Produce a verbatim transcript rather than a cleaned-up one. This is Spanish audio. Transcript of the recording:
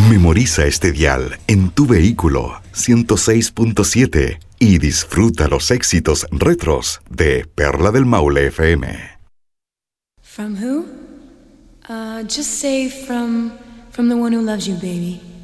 Memoriza este dial en tu vehículo ciento seis punto siete y disfruta los éxitos retros de Perla del Maule F M. From who? Uh, just say from, from the one who loves you, baby.